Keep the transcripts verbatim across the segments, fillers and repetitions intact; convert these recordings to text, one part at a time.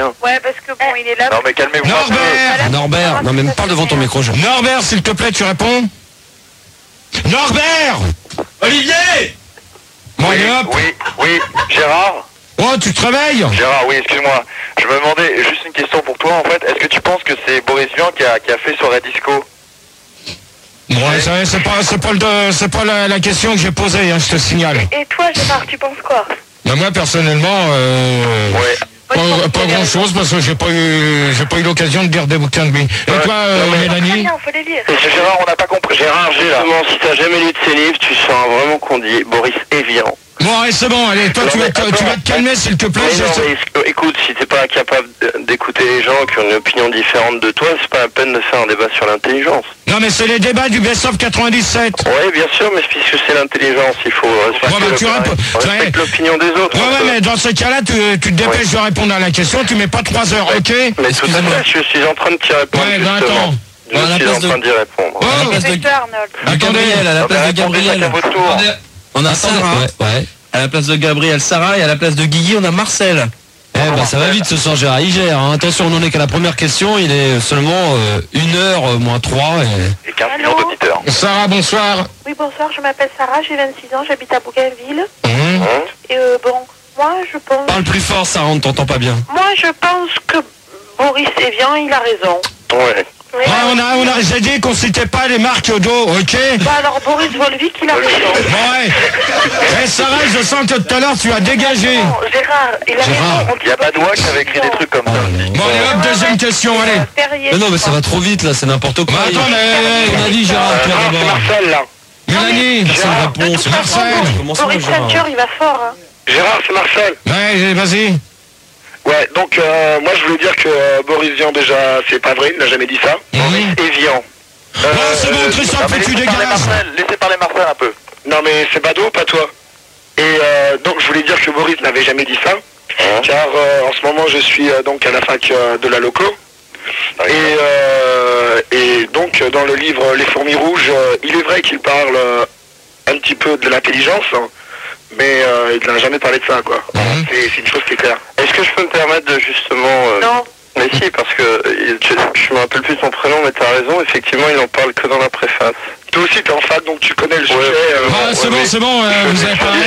rien. Ouais, parce que bon, il est là. Non, mais calmez-vous. Norbert Norbert, non mais parle devant ton micro. Je... Norbert, s'il te plaît, tu réponds. Norbert Olivier. Bon, Oui, allez, hop. oui, oui, Gérard. Oh, tu te réveilles? Gérard, oui, excuse-moi. Je me demandais, juste une question pour toi, en fait. Est-ce que tu penses que c'est Boris Vian qui a, qui a fait Soirée Disco? Ouais, c'est c'est pas, c'est pas, le, c'est pas la, la question que j'ai posée, hein, je te signale. Et toi, Gérard, tu penses quoi? Ben moi, personnellement, euh, Ouais. pas, pas grand chose parce que j'ai pas eu, j'ai pas eu l'occasion de lire des bouquins de lui. Et Ouais. toi, euh, Non, mais- Très Mélanie? bien, faut les lire. Et Gérard, on n'a pas compris. Gérard, G, là. Justement, si t'as jamais lu de ses livres, tu sens vraiment qu'on dit Boris Evian. Bon, allez, c'est bon, allez, toi, Non, tu vas, mais te, attends, tu vas te calmer, s'il te plaît. Mais non, je- mais est-ce que- écoute, si t'es pas capable d'écouter les gens qui ont une opinion différente de toi, c'est pas la peine de faire un débat sur l'intelligence. Non, mais c'est les débats du Best of quatre-vingt-dix-sept. Ouais, bien sûr, mais puisque c'est l'intelligence, il faut respecter, Ouais, bah, tu le- réponds- on tu respecte ré- l'opinion des autres. Ouais, un ouais, peu. mais dans ce cas-là, tu, tu te dépêches Ouais. de répondre à la question, tu mets pas trois heures, ok? Mais tout à Excusez-moi. fait, je suis en train de t'y répondre, Ouais, ben justement. attends. Je À la suis place en de- train d'y répondre. Oh, À la place de, C'est ça, Arnold. de Gabriel, à la Ah, place bah, de répondez Gabriel. chacun votre tour. On a Sarah. Ouais, ouais. À la place de Gabriel, Sarah. Et à la place de Guigui, on a Marcel. Eh ben ça va vite ce soir, Gérard. Il gère. Hein. Attention, on n'en est qu'à la première question. Il est seulement euh, une heure euh, moins trois. Et... Et quinze Allô millions d'auditeurs. Sarah, bonsoir. Oui, bonsoir, je m'appelle Sarah, j'ai vingt-six ans, j'habite à Bougainville. Hum. Hein Et euh, bon, moi, je pense... Parle plus fort, Sarah, on ne t'entend pas bien. Moi, je pense que Boris Evian, il a raison. Ouais. Oui. Ouais, on a, on a, j'ai dit qu'on citait pas les marques au dos, ok? Bah alors, Boris Volvic, il a raison. Bon, ouais. Eh, Sarah, je sens que tout à l'heure, tu as dégagé. Non, Gérard, il a Gérard, raison. Il n'y a pas de loi qui avait écrit des trucs comme ça. Bon, allez, hop, deuxième question, allez. Perrier, Mais non, mais je ça va crois. trop vite là, c'est n'importe quoi. Bah, attends, mais... On a dit Gérard, toi Ah, c'est d'abord. Marcel, là. Mélanie. Personne répond, De toute c'est façon, Marcel. Comment ça, Boris Gérard Ceinture, il va fort. Hein. Gérard, c'est Marcel. Ouais, vas-y. Ouais, donc euh, moi je voulais dire que euh, Boris Vian déjà c'est pas vrai, il n'a jamais dit ça. Mhm. Evian. Bon, c'est bon, Christophe, Non, mais faut que tu laissez parler dégages. Marcel, laissez parler Marcel un peu. Non mais c'est Bado, pas toi. Et euh, donc je voulais dire que Boris n'avait jamais dit ça, car euh, en ce moment je suis euh, donc à la fac euh, de la loco. Et, euh, et donc dans le livre Les fourmis rouges, euh, il est vrai qu'il parle euh, un petit peu de l'intelligence, hein, mais euh, il n'a jamais parlé de ça quoi. Mhm. C'est c'est une chose qui est claire. Est-ce que je peux me permettre de justement... euh, Non. Mais si, parce que euh, je, je me rappelle plus son prénom, mais t'as raison, effectivement, il en parle que dans la préface. Toi aussi, t'es en fac, donc tu connais le sujet. euh, Ah, c'est ouais, bon, mais- c'est bon, euh, vous avez parlé.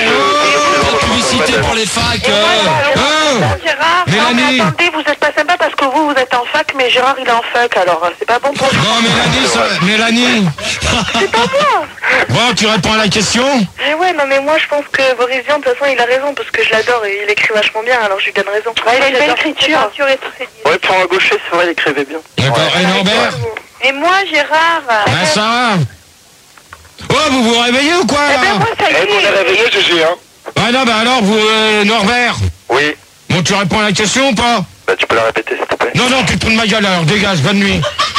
La publicité pour les facs. Et moi, euh. alors, Oh Gérard, non, Mélanie. mais attendez, vous êtes pas sympa parce que vous, vous êtes en fac, mais Gérard, il est en fac, alors euh, c'est pas bon pour vous. Non, Mélanie, ça... Mélanie. C'est pas moi. Bon, tu réponds à la question? Mais ouais, non, mais moi, je pense que Boris Vian, de toute façon, il a raison parce que je l'adore et il écrit vachement bien, alors je lui donne raison. Ouais, il a une belle écriture. Et, tout, c'est dit. Ouais, pour un gaucher, c'est vrai, il écrivait bien. D'accord. Et Norbert? Et moi, Gérard. Ah, Sarah. Oh, vous vous réveillez ou quoi, Eh ben, là? moi, ça y Eh, on est est. réveillé, G G, hein. Ah non, bah alors, vous, euh, Norbert. Oui. Bon, tu réponds à la question ou pas? Bah, tu peux la répéter, s'il te plaît. Non, non, tu te fous de ma gueule, alors, dégage, bonne nuit.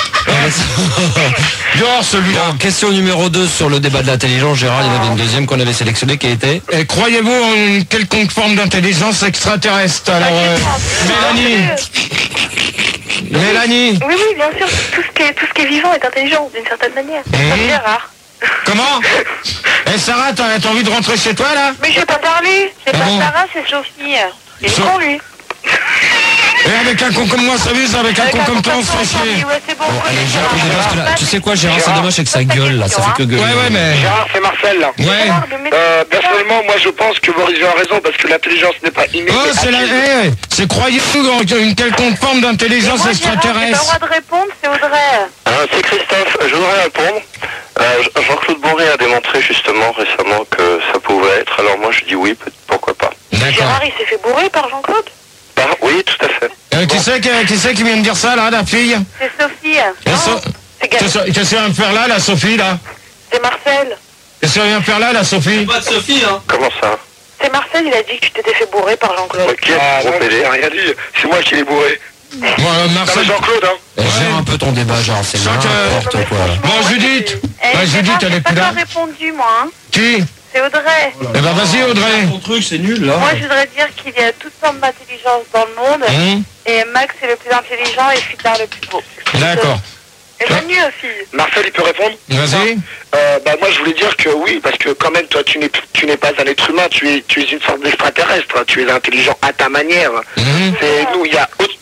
Dehors, celui-là. Bon, question numéro deux sur le débat de l'intelligence, Gérard. Il y en avait une deuxième qu'on avait sélectionnée qui était. Et croyez-vous en une quelconque forme d'intelligence extraterrestre? Alors, euh, Mélanie. Mélanie. Oui, oui, bien sûr. Tout ce qui est, tout ce qui est vivant est intelligent, d'une certaine manière. Mhm. Comme Gérard. Comment? Eh, Sarah, t'as t'as envie de rentrer chez toi, là? Mais j'ai pas parlé. C'est Ah pas bon Sarah, c'est Sophie. C'est So- con, lui. Et avec un con comme moi, ça vise, avec un con comme toi, on se fait chier. Ouais, c'est bon. Allez, Gérard, on débat, parce que là, tu sais quoi, Gérard, c'est dommage, c'est que ça gueule là, ça fait que gueuler. Ouais, ouais, mais... Gérard, c'est Marcel, là. Ouais. Gérard, le médecin. Euh, personnellement, moi, je pense que Boris Vian a raison, parce que l'intelligence n'est pas innée. Oh, c'est la... Eh, c'est croyez-vous en une quelconque forme d'intelligence Moi, Gérard, j'ai pas le extraterrestre? droit de répondre, c'est Audrey. Hein, c'est Christophe, je voudrais répondre. Euh, Jean-Claude Bourré a démontré justement récemment que ça pouvait être, alors moi je dis oui, peut- pourquoi pas. D'accord. Gérard, il s'est fait bourrer par Jean-Claude. Par- oui, tout à fait. Euh, qui c'est qui, qui c'est qui vient de dire ça, là, la fille? C'est Sophie. Et Non, So- c'est Gaël. Qu'est-ce qu'est-ce qu'elle vient de faire là, la Sophie, là? C'est Marcel. Qu'est-ce qu'elle vient de faire là, la Sophie? Pas de Sophie, hein. Comment ça? C'est Marcel, il a dit que tu t'étais fait bourrer par Jean-Claude. Ok, ah, non, j'ai rien dit, c'est moi qui l'ai bourré. Bon, euh, Non, mais Marcel... Jean-Claude, hein. Eh, Gère un peu ton débat, Gérard, c'est Je sens que- n'importe quoi. Bon, Judith. Eh, Ouais, Judith, Gérard, elle est j'ai plus pas là. encore répondu, moi. Hein. Qui? C'est Audrey. Eh ben, vas-y, Audrey. Ton truc, c'est nul là. Moi, je voudrais dire qu'il y a toutes sortes d'intelligence dans le monde. Hum, Et Max est le plus intelligent et Fitard le plus beau. D'accord. Et Manu aussi. Marcel, il peut répondre? Vas-y. Euh, bah, moi, je voulais dire que oui, parce que quand même, toi, tu n'es, tu n'es pas un être humain, tu es, tu es une sorte d'extraterrestre, tu es intelligent à ta manière. Mhm. C'est, nous, il y a, autre-